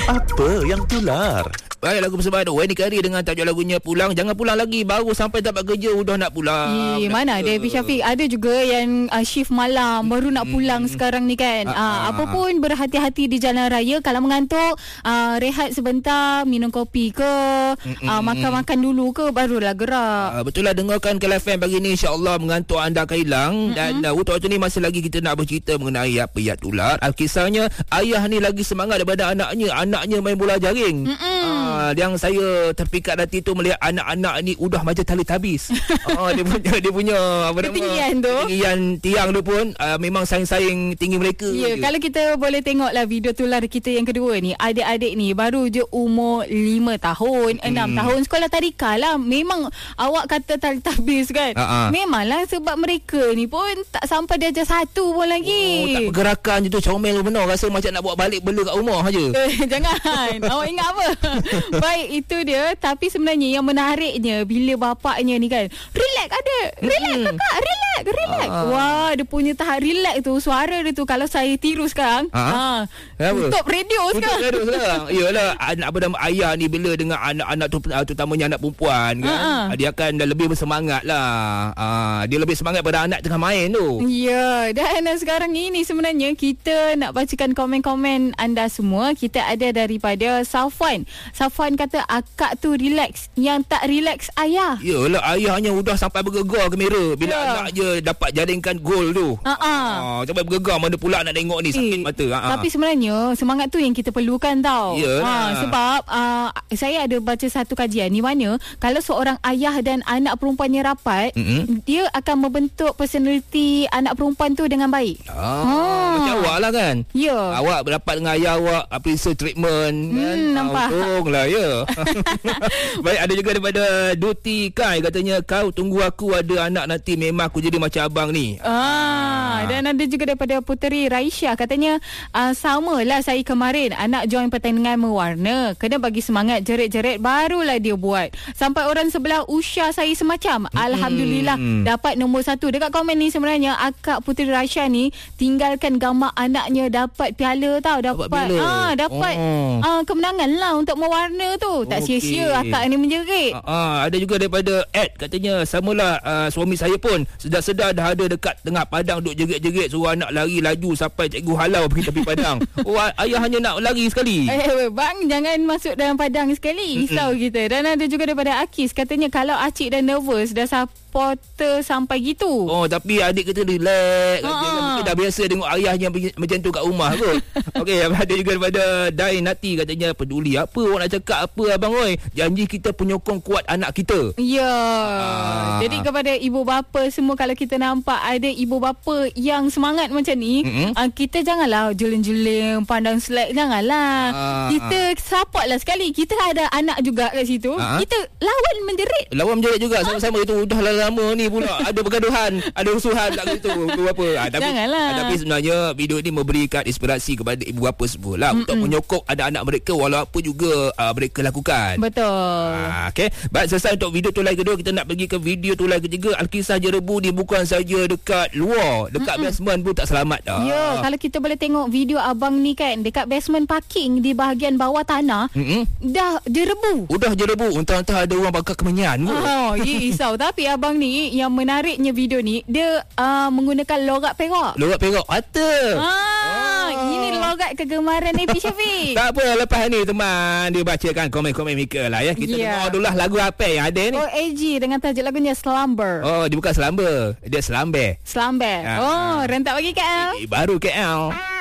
Apa yang tular? Baik, lagu bersama Wendy Carey dengan tajuk lagunya Pulang. Jangan pulang lagi, baru sampai dapat kerja udah nak pulang. Mana ada Syafiq. Ada juga yang shift malam baru nak pulang sekarang ni kan. Apa pun berhati-hati di jalan raya. Kalau mengantuk, rehat sebentar, minum kopi ke, makan-makan dulu ke, barulah gerak. Betul lah, dengarkan Kela FM pagi ni, insya-Allah mengantuk anda akan hilang. Dan untuk waktu ni masih lagi kita nak bercerita mengenai apa yang tular. Kisahnya ayah ni lagi semangat daripada anaknya main bola jaring. Yang saya terpikat hati tu melihat anak-anak ni udah macam tali tabis. Dia punya apa nama, ketinggian tu, ketinggian tiang tu pun memang saing-saing tinggi mereka. Ya, kalau kita boleh tengoklah video tular kita yang kedua ni, adik-adik ni baru je umur 5 tahun, 6 tahun, sekolah tadika lah. Memang awak kata tali tabis kan. Memanglah sebab mereka ni pun tak sampai darjah 1 pun lagi. Tak pergerakan je tu, comel benar, rasa macam nak bawa balik bela kat rumah aja. Jangan. Awak ingat apa? Baik, itu dia. Tapi sebenarnya yang menariknya bila bapaknya ni kan, relax adik, relax kakak, relax. Wah, dia punya tahap relax tu, suara dia tu kalau saya tiru sekarang, tutup radio sekarang. Iyalah, apa nama, ayah ni bila dengan anak-anak tu, terutamanya anak perempuan kan, dia akan dah lebih bersemangat lah. Dia lebih semangat pada anak tengah main tu. Ya, dan sekarang ini sebenarnya kita nak bacakan komen-komen anda semua. Kita ada daripada Safwan kata akak tu relax, yang tak relax ayah. Yalah, ayahnya udah sampai bergegar kamera bila anak je dapat jaringkan gol tu. Sampai bergegar, mana pula nak tengok ni, sakit mata. Tapi sebenarnya semangat tu yang kita perlukan tau. Sebab saya ada baca satu kajian ni mana kalau seorang ayah dan anak perempuannya rapat, dia akan membentuk personality anak perempuan tu dengan baik. Macam awak lah kan. Awak rapat dengan ayah awak, appraisal treatment kan. Nampak. Untunglah ya. Baik, ada juga daripada Duti Kai, katanya kau tunggu aku ada anak nanti memang aku jadi macam abang ni. Dan ada juga daripada Puteri Raisya, katanya sama lah saya kemarin anak join pertandingan mewarna, kena bagi semangat jerit-jerit barulah dia buat. Sampai orang sebelah usia saya semacam alhamdulillah dapat nombor 1. Dekat komen ni sebenarnya akak Puteri Raisya ni tinggalkan gambar anaknya dapat piala tau, dapat kemenangan lah untuk mewarna tu. Tak sia-sia akak ni menjerit. Ada juga daripada Ed, katanya samalah suami saya pun sedar-sedar dah ada dekat tengah padang duk jerit-jerit suruh anak lari laju sampai cikgu halau pergi tepi padang. Ayah hanya nak lari sekali. Bang, jangan masuk dalam padang sekali, risau kita. Dan ada juga daripada Akis, katanya kalau acik dah nervous dah supporter sampai gitu. Tapi adik kita relax. Mungkin dah biasa tengok ayahnya macam tu kat rumah kot. Okey, ada juga daripada Dai Nati, katanya peduli apa awak nak cakap apa abang oi, janji kita penyokong kuat anak kita. Jadi kepada ibu bapa semua, kalau kita nampak ada ibu bapa yang semangat macam ni, kita janganlah juling-juling pandang slack, janganlah. Kita support lah sekali. Kita ada anak juga kat situ, kita lawan menjerit juga sama-sama. Itu dah lama ni pula ada pergaduhan, ada rusuhan tak gitu apa. Tapi sebenarnya video ni memberikan inspirasi kepada ibu bapa semua lah untuk menyokong anak-anak mereka walaupun juga mereka lakukan. Betul. Okey, baik, selesai untuk video tulai kedua. Kita nak pergi ke video tulai ketiga. Alkisah Jerebu ni bukan saja dekat luar, dekat basement pun tak selamat dah. Kalau kita boleh tengok video abang ni kan, dekat basement parking di bahagian bawah tanah, dah jerebu. Entah-entah ada orang bakar kemenyan kot. Risau. Tapi abang ni yang menariknya video ni, dia menggunakan logat perak. Ini logat kegemaran AP Syafiq. Tak apa, lepas ni teman dia bacakan komen-komen Mika lah ya. Kita dengar dulu lah lagu apa yang ada ni. AG dengan tajuk lagunya Slumber. Dia bukan Slumber, dia Slamber. Rentak bagi KL. Baru KL.